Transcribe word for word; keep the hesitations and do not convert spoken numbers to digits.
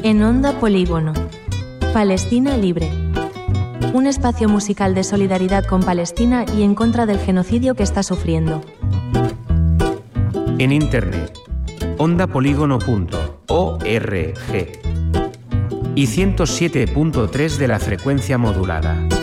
En Onda Polígono. Palestina Libre. Un espacio musical de solidaridad con Palestina y en contra del genocidio que está sufriendo. En Internet. onda polígono punto org y ciento siete punto tres de la frecuencia modulada.